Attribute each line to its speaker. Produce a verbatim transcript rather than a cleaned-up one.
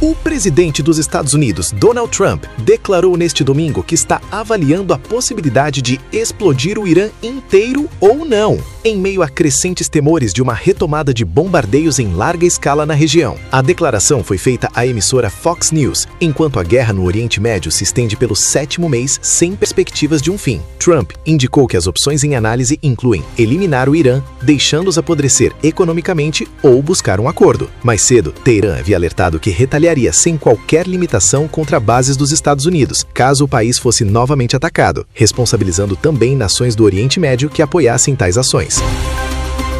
Speaker 1: O presidente dos Estados Unidos, Donald Trump, declarou neste domingo que está avaliando a possibilidade de explodir o Irã inteiro ou não, em meio a crescentes temores de uma retomada de bombardeios em larga escala na região. A declaração foi feita à emissora Fox News, enquanto a guerra no Oriente Médio se estende pelo sétimo mês sem perspectivas de um fim. Trump indicou que as opções em análise incluem eliminar o Irã, deixando-os apodrecer economicamente ou buscar um acordo. Mais cedo, Teherã havia alertado que retaliaria sem qualquer limitação contra bases dos Estados Unidos, caso o país fosse novamente atacado, responsabilizando também nações do Oriente Médio que apoiassem tais ações.